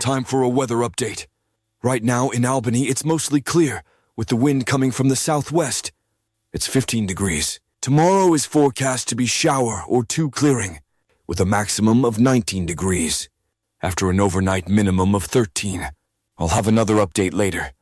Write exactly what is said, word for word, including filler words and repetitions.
Time for a weather update. Right now in Albany, it's mostly clear, with the wind coming from the southwest. It's fifteen degrees. Tomorrow is forecast to be shower or two clearing, with a maximum of nineteen degrees. After an overnight minimum of thirteen. I'll have another update later.